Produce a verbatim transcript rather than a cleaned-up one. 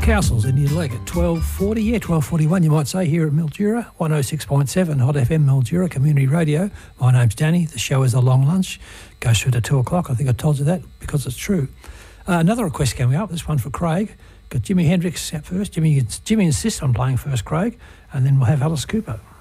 Castles, and you'd like at twelve forty, yeah, twelve forty-one you might say, here at Mildura, one oh six point seven Hot F M Mildura Community Radio. My name's Danny. The show is The Long Lunch. Goes through to two o'clock. I think I told you that because it's true. Uh, another request coming up, this one for Craig. Got Jimi Hendrix out first. Jimmy, Jimmy insists on playing first, Craig, and then we'll have Alice Cooper.